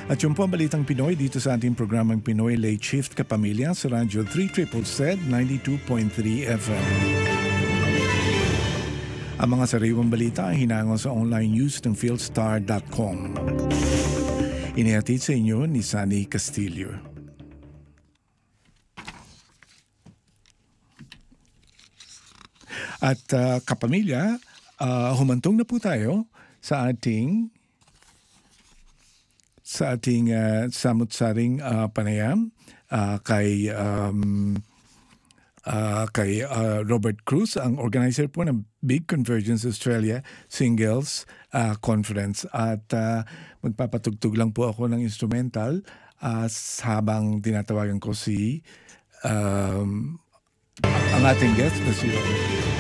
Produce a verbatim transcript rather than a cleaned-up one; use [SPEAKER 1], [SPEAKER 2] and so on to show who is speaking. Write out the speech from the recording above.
[SPEAKER 1] At yung po ang Balitang Pinoy dito sa ating programang Pinoy Late Shift Kapamilya sa Radyo three Triple Z ninety-two point three F M. Ang mga sariwang balita ay hinango sa online news ng philstar dot com. Inihatid sa inyo ni Sunny Castillo. At uh, kapamilya, uh, humantong na po tayo sa ating sa ating uh, samut-saring uh, panayam uh, kay um, uh, kay uh, Robert Cruz, ang organizer po ng Big Convergence Australia Singles uh, Conference. At uh, magpapatugtog lang po ako ng instrumental uh, habang tinatawagan ko si um, ang ating guest na si